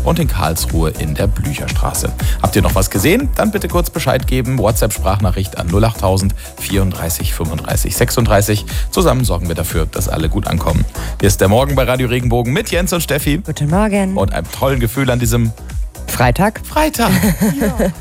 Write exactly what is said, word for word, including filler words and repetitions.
und in Karlsruhe in der Blücherstraße. Habt ihr noch was gesehen? Dann bitte kurz Bescheid geben. WhatsApp-Sprachnachricht an null achttausend vierunddreißig fünfunddreißig sechsunddreißig. Zusammen sorgen wir dafür, dass alle gut ankommen. Hier ist der Morgen bei Radio Regenbogen mit Jens und Steffi. Guten Morgen. Und einem tollen Gefühl an diesem Freitag. Freitag. Ja.